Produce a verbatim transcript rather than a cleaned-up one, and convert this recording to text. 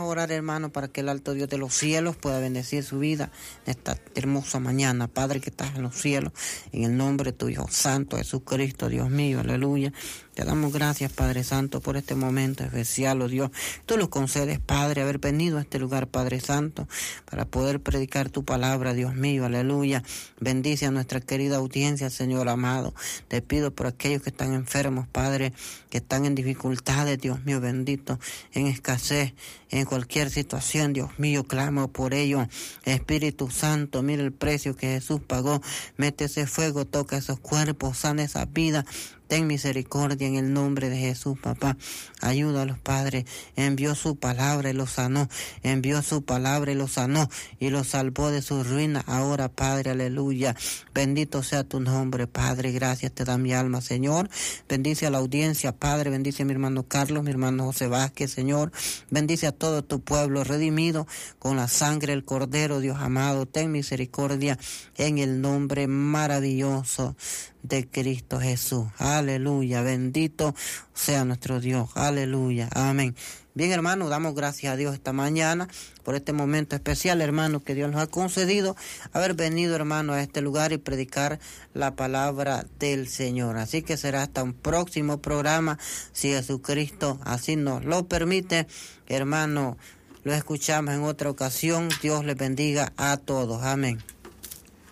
orar, hermano, para que el alto Dios de los cielos pueda bendecir su vida en esta hermosa mañana. Padre que estás en los cielos, en el nombre de tu Hijo Santo Jesucristo, Dios mío, aleluya. Te damos gracias, Padre Santo, por este momento especial, oh Dios. Tú lo concedes, Padre, haber venido a este lugar, Padre Santo, para poder predicar tu palabra, Dios mío, aleluya. Bendice a nuestra querida audiencia, Señor amado. Te pido por aquellos que están enfermos, Padre, que están en dificultades, Dios mío, bendito, en escasez, en cualquier situación, Dios mío, clamo por ello. Espíritu Santo, mira el precio que Jesús pagó. Mete ese fuego, toca esos cuerpos, sana esas vidas. Ten misericordia en el nombre de Jesús, papá. Ayúdalos, Padre. Envió su palabra y los sanó. Envió su palabra y los sanó. Y los salvó de su ruina. Ahora, Padre, aleluya. Bendito sea tu nombre, Padre. Gracias te da mi alma, Señor. Bendice a la audiencia, Padre. Bendice a mi hermano Carlos, mi hermano José Vázquez, Señor. Bendice a todo tu pueblo redimido con la sangre del Cordero, Dios amado. Ten misericordia en el nombre maravilloso de Cristo Jesús. Aleluya, bendito sea nuestro Dios. Aleluya, amén. Bien, hermano, damos gracias a Dios esta mañana por este momento especial, hermano, que Dios nos ha concedido haber venido, hermano, a este lugar y predicar la palabra del Señor. Así que será hasta un próximo programa, si Jesucristo así nos lo permite. Hermano, lo escuchamos en otra ocasión. Dios les bendiga a todos. Amén.